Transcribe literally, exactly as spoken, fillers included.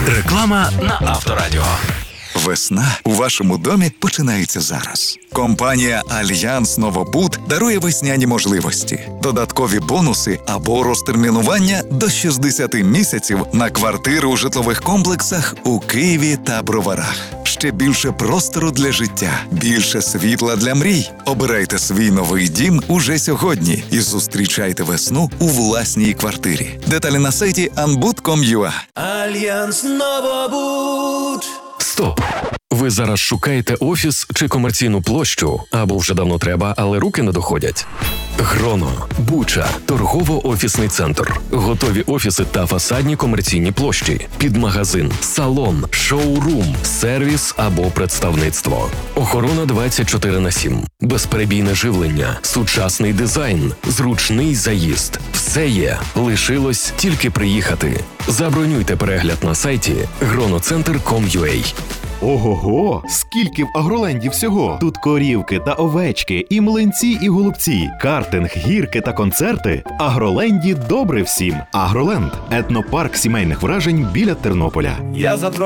Реклама на Авторадіо. Весна у вашому домі починається зараз. Компанія «Альянс Новобуд» дарує весняні можливості, додаткові бонуси або розтермінування до шістдесят місяців на квартири у житлових комплексах у Києві та Броварах. Ще більше простору для життя, більше світла для мрій. Обирайте свій новий дім уже сьогодні і зустрічайте весну у власній квартирі. Деталі на сайті анбуд крапка ком крапка ю а. Альянс Новобуд. Стоп! Ви зараз шукаєте офіс чи комерційну площу, або вже давно треба, але руки не доходять? Гроно, Буча, торгово-офісний центр. Готові офіси та фасадні комерційні площі. Під магазин, салон, шоурум, сервіс або представництво. Охорона двадцять чотири на сім. Безперебійне живлення, сучасний дизайн, зручний заїзд. Все є. Лишилось тільки приїхати. Забронюйте перегляд на сайті гроноцентр крапка ком крапка ю а. Ого-го! Скільки в Агроленді всього! Тут корівки та овечки, і млинці, і голубці, картинг, гірки та концерти. В Агроленді добре всім. Агроленд – етнопарк сімейних вражень біля Тернополя. Я за